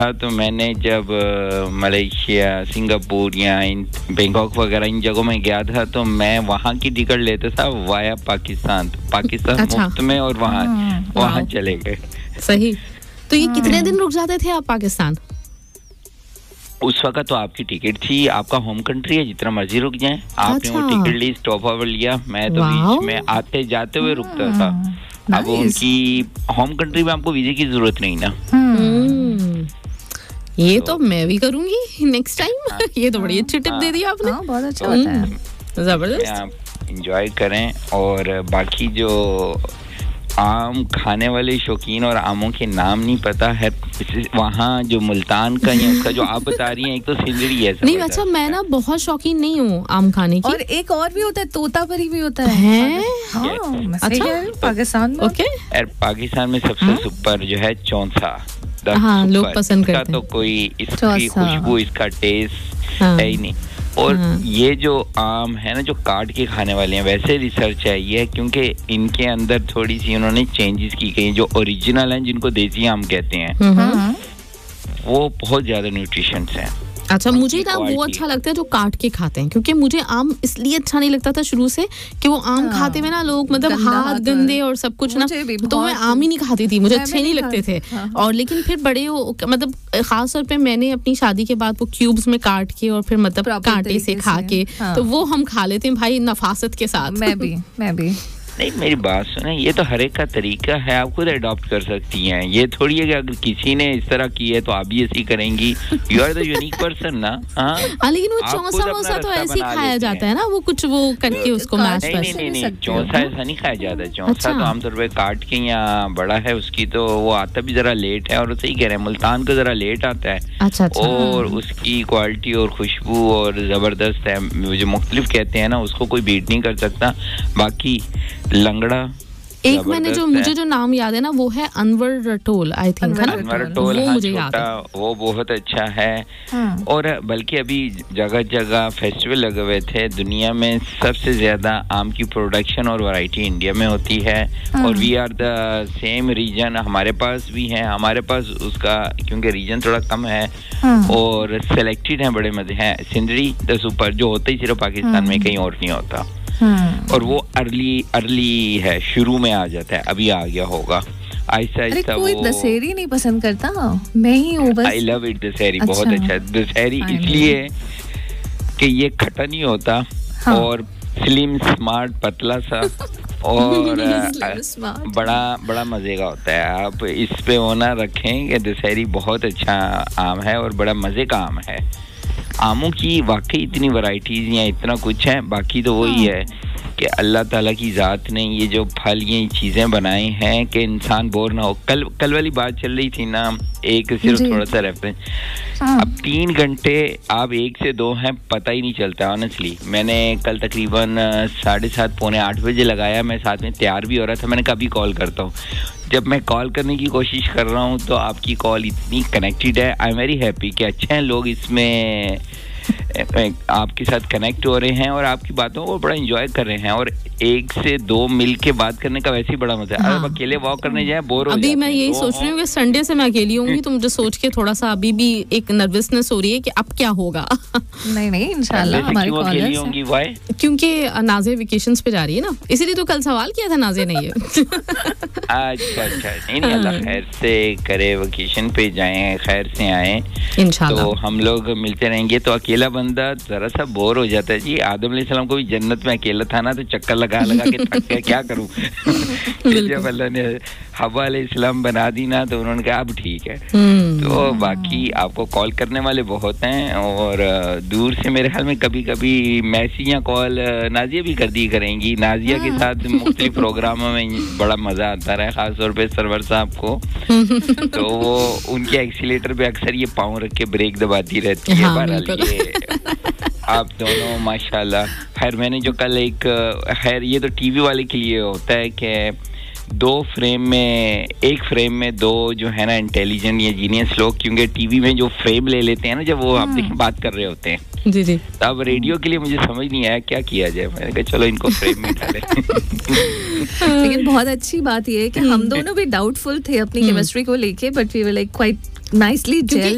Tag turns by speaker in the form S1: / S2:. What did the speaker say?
S1: तो मैंने जब मलेशिया, सिंगापुर या बैंकॉक वगैरह इन जगहों में गया था तो मैं वहाँ की टिकट लेता था वाया पाकिस्तान, तो पाकिस्तान
S2: अच्छा।
S1: मुफ्त में और वहाँ चले गए।
S2: सही। तो ये कितने दिन रुक जाते थे आप पाकिस्तान?
S1: उस वक्त तो आपकी टिकट थी, आपका होम कंट्री है, जितना मर्जी रुक जाए। आपने वो टिकट ली, स्टॉप ओवर लिया, मैं तो बीच में आते जाते हुए रुकता था। अब उनकी होम कंट्री में आपको वीजे की जरूरत नहीं ना।
S2: ये तो मैं भी करूंगी नेक्स्ट टाइम। ये तो बड़ी अच्छी टिप दे दी आपने।
S3: बहुत अच्छा होता है,
S1: जबरदस्त। आप एंजॉय करें। और बाकी जो आम खाने वाले शौकीन और आमों के नाम नहीं पता है, वहाँ जो मुल्तान का या उसका जो आप बता रही हैं, एक तो सिंदड़ी है।
S2: नहीं अच्छा, मैं ना बहुत शौकीन नहीं हूँ आम खाने की।
S3: और एक और भी होता है, तोतापरी भी होता है। अच्छा, पाकिस्तान में।
S2: ओके।
S1: पाकिस्तान में सबसे सुपर जो है चौंसा।
S2: हाँ, लोग पसंद करते हैं।
S1: तो कोई इसकी खुशबू, इसका टेस्ट है ही नहीं। और ये जो आम है ना, जो काट के खाने वाले हैं, वैसे रिसर्च आई है क्योंकि इनके अंदर थोड़ी सी उन्होंने चेंजेस की गई। जो ओरिजिनल हैं, जिनको देसी आम कहते हैं, वो बहुत ज्यादा न्यूट्रिशंस हैं।
S2: अच्छा, मुझे ना वो अच्छा लगता है जो काट के खाते हैं, क्योंकि मुझे आम इसलिए अच्छा नहीं लगता था शुरू से कि वो आम खाते हुए ना लोग मतलब हाथ गंदे और सब कुछ ना, तो मैं आम ही नहीं खाती थी, मुझे अच्छे नहीं लगते थे। और लेकिन फिर बड़े मतलब खास तौर पे मैंने अपनी शादी के बाद वो क्यूब्स में काट के और फिर मतलब कांटे से खा के, तो वो हम खा लेते हैं भाई नफासत के साथ।
S3: मैं भी
S1: नहीं, मेरी बात सुने, ये तो हर एक का तरीका है, आप खुद अडॉप्ट कर सकती हैं। ये थोड़ी है कि अगर किसी ने इस तरह की है तो आप भी ऐसी करेंगी। You are the unique person ना। हाँ, लेकिन
S2: वो चौंसा तो ऐसे ही खाया जाता है ना, वो कुछ वो करके उसको मैश
S1: नहीं, चौंसा ऐसा नहीं खाया जाता है। चौंसा तो आमतौर पर काट के या बड़ा है उसकी, तो वो आता भी जरा लेट है। और सही कह रहे हैं, मुल्तान का जरा लेट आता है।
S2: अच्छा।
S1: और उसकी क्वालिटी और खुशबू और जबरदस्त है, जो मुख्तलिफ कहते हैं ना, उसको कोई बीट नहीं कर सकता। बाकी लंगड़ा
S2: एक मैंने जो मुझे जो नाम याद है ना, वो है अनवर रटोल, आई थिंक है ना,
S1: अनवर रटोल।
S2: वो मुझे याद है,
S1: वो बहुत अच्छा है। और बल्कि अभी जगह जगह फेस्टिवल लगे हुए थे। दुनिया में सबसे ज्यादा आम की प्रोडक्शन और वैरायटी इंडिया में होती है। और we are the same reason, हमारे पास भी है। हमारे पास उसका क्योंकि रीजन थोड़ा कम है और सिलेक्टेड है, बड़े मजे हैं। सिंदड़ी द सुपर जो होता ही सिर्फ पाकिस्तान में, कहीं और नहीं होता। और वो अर्ली है, शुरू में आ जाता है, अभी आ गया होगा आहिस्ता आहिस्ता।
S3: कोई दशहरी नहीं पसंद करता, मैं ही हूँ बस।
S1: I love it Dasheri. बहुत अच्छा दशहरी, इसलिए कि ये खट्टा नहीं होता और स्लिम स्मार्ट पतला सा और बड़ा मजे का होता है। आप इस पे होना रखें कि दशहरी बहुत अच्छा आम है और बड़ा मजे का आम है। आमों की वाकई इतनी वैरायटीज या इतना कुछ है। बाकी तो वही है कि अल्लाह ताला की ज़ात ने ये जो फल, ये चीज़ें बनाई हैं कि इंसान बोर ना हो। कल वाली बात चल रही थी ना, एक सिर्फ थोड़ा सा रेफरेंस। अब 3 घंटे आप 1 से 2 हैं, पता ही नहीं चलता ऑनेस्टली। मैंने कल तकरीबन 7:30 पौने 8 बजे लगाया। मैं साथ में तैयार भी हो रहा था, मैंने कभी कॉल करता हूँ। जब मैं कॉल करने की कोशिश कर रहा हूँ तो आपकी कॉल इतनी कनेक्टेड है। आई एम वेरी हैप्पी कि अच्छे हैं लोग इसमें आपके साथ कनेक्ट हो रहे हैं और आपकी बातों को बड़ा एंजॉय कर रहे हैं। और 1 से 2 मिल के बात करने का वैसे ही बड़ा मजा है। अब अकेले वॉक करने जाए बोर हो जाते हैं।
S2: अभी मैं यही सोच रही हूँ कि संडे से मैं अकेली होंगी, तो मुझे सोच के थोड़ा सा अभी भी एक नर्वसनेस हो रही है कि अब क्या होगा।
S3: नहीं इंशाल्लाह हमारी कॉलर्स
S1: होंगी। व्हाई?
S2: क्योंकि नाज़े वेकेशंस पे जा रही है ना, इसीलिए तो कल सवाल किया था नाज़े ने ये।
S1: अच्छा नहीं, अल्लाह खैर से करे, वेकेशन पे जाएं, खैर से आएं
S2: इंशाल्लाह।
S1: तो हम लोग मिलते रहेंगे। तो अकेला बंदा जरा सा बोर हो जाता है जी। आदम अलैहिस्सलाम को भी जन्नत में अकेला था ना, तो चक्कर लगा के थक गया, क्या करूं। जब अल्लाह ने हवा अलैहिस्सलाम बना दी ना, तो उन्होंने कहा अब ठीक है। तो बाकी आपको कॉल करने वाले बहुत हैं और दूर से मेरे ख्याल में कभी कभी मैसेज या कॉल नाजिया भी कर दी करेंगी। नाजिया के साथ मुख्तलिफ प्रोग्रामों में बड़ा मजा आता रहा है, खास तौर पे सरवर साहब को। तो वो उनके एक्सीलेटर पे अक्सर ये पाँव रख के ब्रेक दबाती रहती है। बहरहाल ये आप दोनों माशाल्लाह। खैर मैंने जो कल खैर ये तो टीवी वाले के लिए होता है कि एक फ्रेम में 2 जो है ना इंटेलिजेंट या जीनियस लोग, क्योंकि टीवी में जो फ्रेम ले लेते हैं ना, जब वो आप देखिए बात कर रहे होते हैं
S2: जी
S1: तब रेडियो के लिए मुझे समझ नहीं आया क्या किया जाए। मैंने कहा चलो इनको फ्रेम में डालें।
S3: लेकिन बहुत अच्छी बात ये है कि हम दोनों भी डाउटफुल थे अपनी केमिस्ट्री को लेके, but we were like quite nicely jail.